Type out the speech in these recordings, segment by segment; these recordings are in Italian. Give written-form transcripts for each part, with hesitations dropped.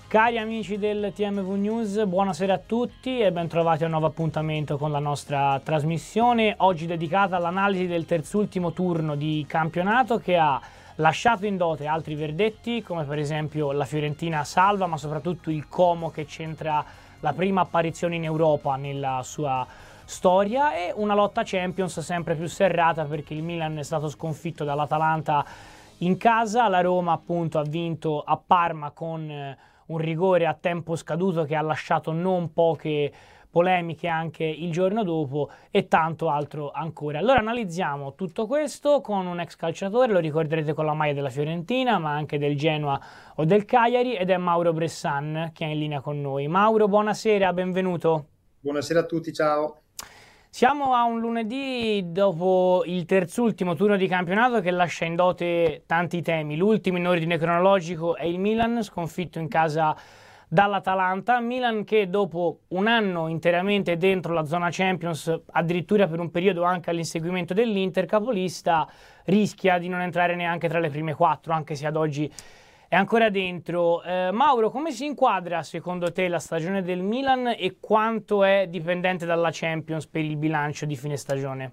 Cari amici del TMV News, buonasera a tutti e ben trovati a un nuovo appuntamento con la nostra trasmissione, oggi dedicata all'analisi del terzultimo turno di campionato che ha lasciato in dote altri verdetti, come per esempio la Fiorentina salva, ma soprattutto il Como che centra la prima apparizione in Europa nella sua storia, e una lotta Champions sempre più serrata perché il Milan è stato sconfitto dall'Atalanta in casa, la Roma appunto ha vinto a Parma con un rigore a tempo scaduto che ha lasciato non poche polemiche anche il giorno dopo e tanto altro ancora. Allora analizziamo tutto questo con un ex calciatore, lo ricorderete con la maglia della Fiorentina ma anche del Genoa o del Cagliari, ed è Mauro Bressan che è in linea con noi. Mauro, buonasera, benvenuto. Buonasera a tutti, ciao. Siamo a un lunedì dopo il terzultimo turno di campionato che lascia in dote tanti temi. L'ultimo in ordine cronologico è il Milan, sconfitto in casa dall'Atalanta. Milan che dopo un anno interamente dentro la zona Champions, addirittura per un periodo anche all'inseguimento dell'Inter, capolista, rischia di non entrare neanche tra le prime quattro, anche se ad oggi è ancora dentro. Mauro, come si inquadra secondo te la stagione del Milan e quanto è dipendente dalla Champions per il bilancio di fine stagione?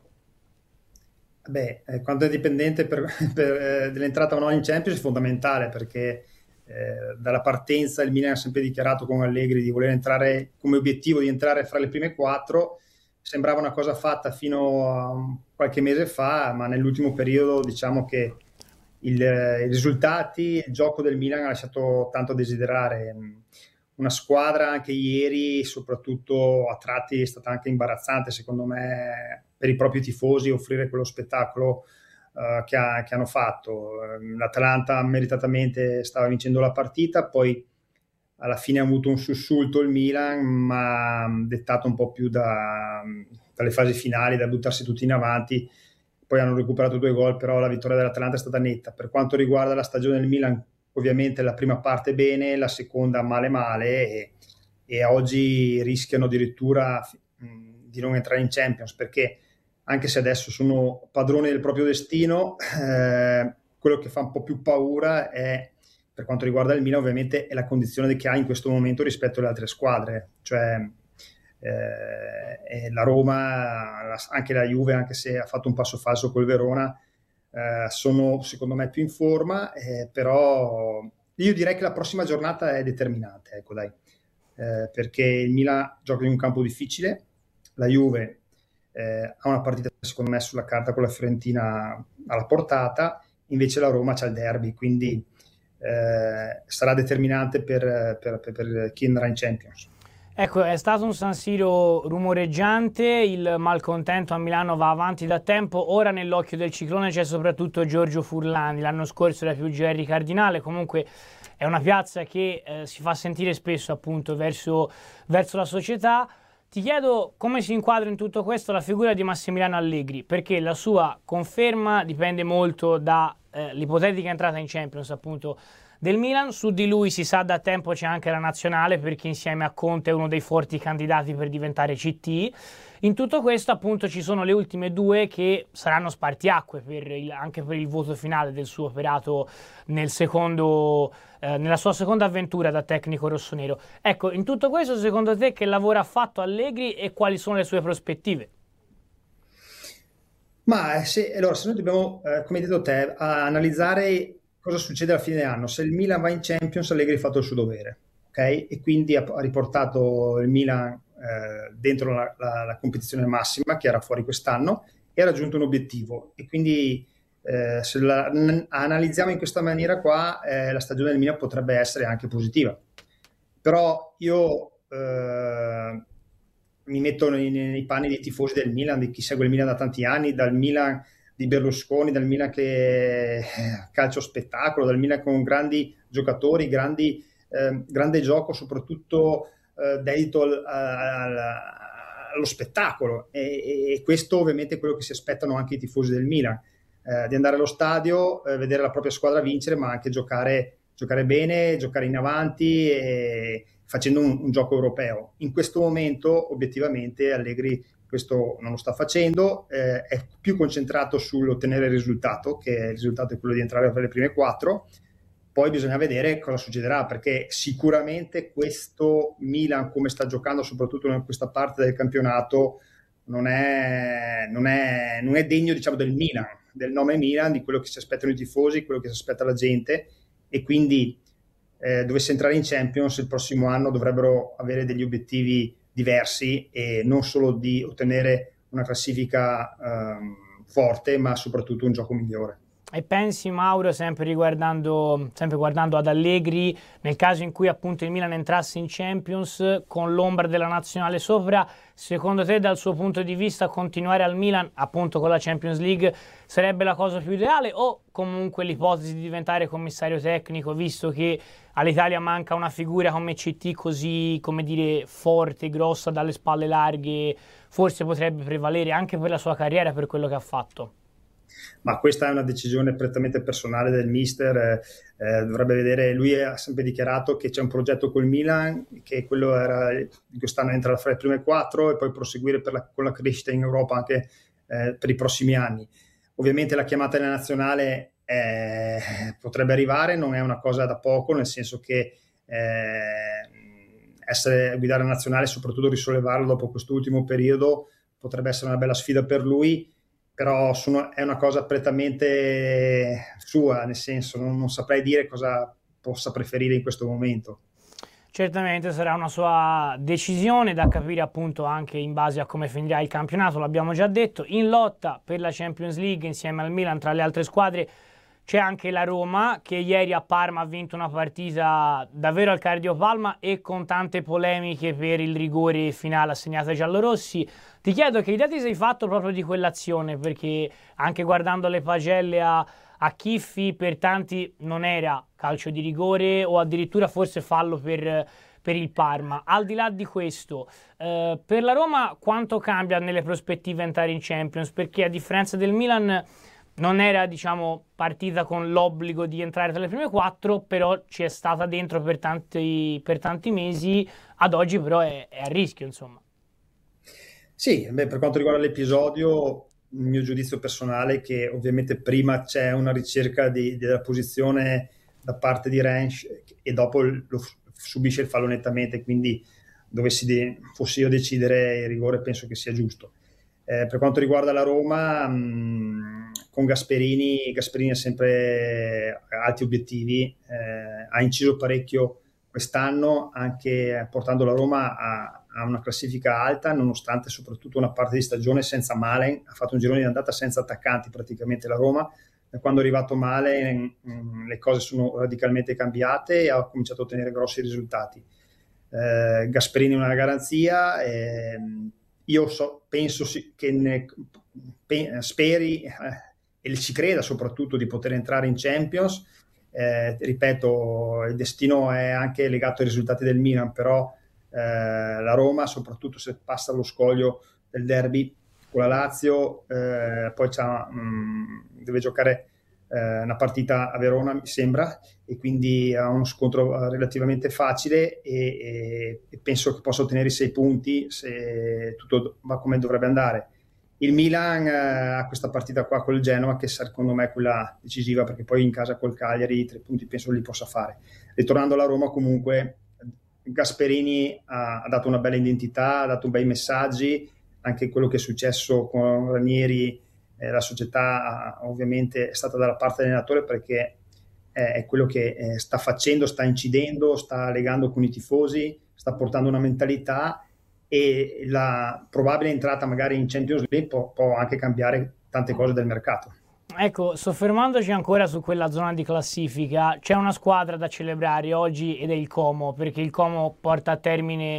Quanto è dipendente dell'entrata o no in Champions è fondamentale perché dalla partenza il Milan ha sempre dichiarato con Allegri di voler entrare come obiettivo di entrare fra le prime quattro. Sembrava una cosa fatta fino a qualche mese fa, ma nell'ultimo periodo diciamo che i risultati, il gioco del Milan ha lasciato tanto a desiderare. Una squadra anche ieri, soprattutto a tratti, è stata anche imbarazzante secondo me per i propri tifosi offrire quello spettacolo che hanno fatto. L'Atalanta meritatamente stava vincendo la partita, poi alla fine ha avuto un sussulto il Milan, ma dettato un po' più dalle fasi finali, da buttarsi tutti in avanti. Poi hanno recuperato 2 gol, però la vittoria dell'Atalanta è stata netta. Per quanto riguarda la stagione del Milan, ovviamente la prima parte bene, la seconda male e oggi rischiano addirittura di non entrare in Champions, perché anche se adesso sono padroni del proprio destino, quello che fa un po' più paura è, per quanto riguarda il Milan, ovviamente è la condizione che ha in questo momento rispetto alle altre squadre, cioè la Roma, anche la Juve, anche se ha fatto un passo falso col Verona, sono secondo me più in forma, però io direi che la prossima giornata è determinante, ecco dai, perché il Milan gioca in un campo difficile, la Juve ha una partita secondo me sulla carta con la Fiorentina alla portata, invece la Roma c'ha il derby, quindi sarà determinante per chi andrà in Champions. Ecco, è stato un San Siro rumoreggiante, il malcontento a Milano va avanti da tempo, ora nell'occhio del ciclone c'è soprattutto Giorgio Furlani, l'anno scorso era più GR Cardinale, comunque è una piazza che si fa sentire spesso appunto verso la società. Ti chiedo come si inquadra in tutto questo la figura di Massimiliano Allegri, perché la sua conferma dipende molto dall'ipotetica entrata in Champions appunto del Milan. Su di lui si sa da tempo, c'è anche la nazionale perché insieme a Conte è uno dei forti candidati per diventare CT. In tutto questo appunto ci sono le ultime due che saranno spartiacque anche per il voto finale del suo operato nella sua seconda avventura da tecnico rossonero. Ecco, in tutto questo secondo te che lavoro ha fatto Allegri e quali sono le sue prospettive? Allora, se noi dobbiamo, come hai detto te, analizzare cosa succede alla fine dell'anno, se il Milan va in Champions, Allegri ha fatto il suo dovere, ok? E quindi ha riportato il Milan dentro la competizione massima che era fuori quest'anno e ha raggiunto un obiettivo. E quindi se la analizziamo in questa maniera qua, la stagione del Milan potrebbe essere anche positiva. Però io mi metto nei panni dei tifosi del Milan, di chi segue il Milan da tanti anni, dal Milan di Berlusconi, dal Milan che calcio spettacolo, dal Milan con grandi giocatori, grande gioco, soprattutto dedito allo spettacolo, e questo ovviamente è quello che si aspettano anche i tifosi del Milan, di andare allo stadio, vedere la propria squadra vincere, ma anche giocare bene, giocare in avanti e facendo un gioco europeo. In questo momento obiettivamente Allegri questo non lo sta facendo, è più concentrato sull'ottenere il risultato, che il risultato è quello di entrare tra le prime quattro, poi bisogna vedere cosa succederà, perché sicuramente questo Milan, come sta giocando soprattutto in questa parte del campionato, non è degno, diciamo, del Milan, del nome Milan, di quello che si aspettano i tifosi, quello che si aspetta la gente, e quindi dovesse entrare in Champions il prossimo anno dovrebbero avere degli obiettivi diversi, e non solo di ottenere una classifica forte, ma soprattutto un gioco migliore. E pensi, Mauro, sempre guardando ad Allegri, nel caso in cui appunto il Milan entrasse in Champions con l'ombra della nazionale sopra, secondo te dal suo punto di vista continuare al Milan appunto con la Champions League sarebbe la cosa più ideale, o comunque l'ipotesi di diventare commissario tecnico, visto che all'Italia manca una figura come CT così, come dire, forte, grossa, dalle spalle larghe, forse potrebbe prevalere anche per la sua carriera, per quello che ha fatto? Ma questa è una decisione prettamente personale del mister, dovrebbe vedere. Lui ha sempre dichiarato che c'è un progetto col Milan, che quello era di quest'anno entrare fra le prime 4 e poi proseguire con la crescita in Europa anche per i prossimi anni. Ovviamente la chiamata nella nazionale potrebbe arrivare, non è una cosa da poco, nel senso che guidare la nazionale, soprattutto risollevarlo dopo quest'ultimo periodo, potrebbe essere una bella sfida per lui. Però è una cosa prettamente sua, nel senso non saprei dire cosa possa preferire in questo momento. Certamente sarà una sua decisione, da capire appunto anche in base a come finirà il campionato, l'abbiamo già detto. In lotta per la Champions League insieme al Milan, tra le altre squadre, c'è anche la Roma, che ieri a Parma ha vinto una partita davvero al cardiopalma e con tante polemiche per il rigore finale assegnato ai giallorossi. Ti chiedo che idea ti sei fatto proprio di quell'azione, perché anche guardando le pagelle a Chiffi, per tanti non era calcio di rigore o addirittura forse fallo per il Parma. Al di là di questo, per la Roma quanto cambia nelle prospettive entrare in Champions? Perché a differenza del Milan non era, diciamo, partita con l'obbligo di entrare tra le prime 4, però ci è stata dentro per tanti mesi, ad oggi però è a rischio, insomma. Sì, per quanto riguarda l'episodio, il mio giudizio personale è che ovviamente prima c'è una ricerca della posizione da parte di Rensch e dopo subisce il fallo nettamente, quindi fossi io a decidere il rigore penso che sia giusto. Per quanto riguarda la Roma, con Gasperini ha sempre alti obiettivi, ha inciso parecchio quest'anno, anche portando la Roma a una classifica alta, nonostante soprattutto una parte di stagione senza Malen. Ha fatto un girone di andata senza attaccanti praticamente la Roma. Da quando è arrivato Malen le cose sono radicalmente cambiate e ha cominciato a ottenere grossi risultati. Gasperini è una garanzia, io penso che speri e ci creda soprattutto di poter entrare in Champions. Ripeto, il destino è anche legato ai risultati del Milan, però la Roma, soprattutto se passa allo scoglio del derby con la Lazio, poi deve giocare una partita a Verona, mi sembra, e quindi ha uno scontro relativamente facile e penso che possa ottenere i 6 punti se tutto va come dovrebbe andare. Il Milan ha questa partita qua col Genoa che secondo me è quella decisiva, perché poi in casa col Cagliari 3 punti penso li possa fare. Ritornando alla Roma, comunque Gasperini ha dato una bella identità, ha dato bei messaggi, anche quello che è successo con Ranieri, la società ovviamente è stata dalla parte dell'allenatore, perché è quello che sta facendo, sta incidendo, sta legando con i tifosi, sta portando una mentalità, e la probabile entrata magari in Champions League può anche cambiare tante cose del mercato. Ecco, soffermandoci ancora su quella zona di classifica, c'è una squadra da celebrare oggi ed è il Como, perché il Como porta a termine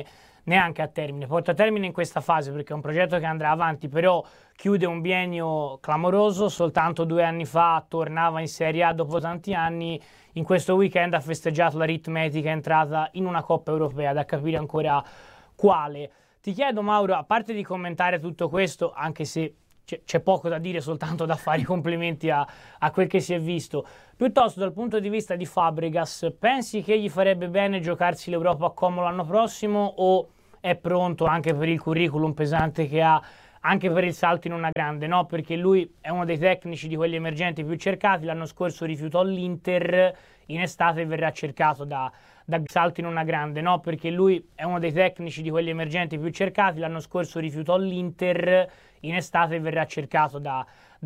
in questa fase, perché è un progetto che andrà avanti, però chiude un biennio clamoroso. Soltanto 2 anni fa tornava in Serie A dopo tanti anni. In questo weekend ha festeggiato l'aritmetica entrata in una Coppa Europea, da capire ancora quale. Ti chiedo, Mauro, a parte di commentare tutto questo, anche se c'è poco da dire, soltanto da fare i complimenti a quel che si è visto, piuttosto dal punto di vista di Fabregas, pensi che gli farebbe bene giocarsi l'Europa a Como l'anno prossimo, o è pronto anche per il curriculum pesante che ha anche per il salto in una grande, no? Perché lui è uno dei tecnici di quelli emergenti più cercati, l'anno scorso rifiutò l'Inter, in estate verrà cercato da salto in una grande, no? Perché lui è uno dei tecnici di quelli emergenti più cercati, l'anno scorso rifiutò l'Inter, in estate verrà cercato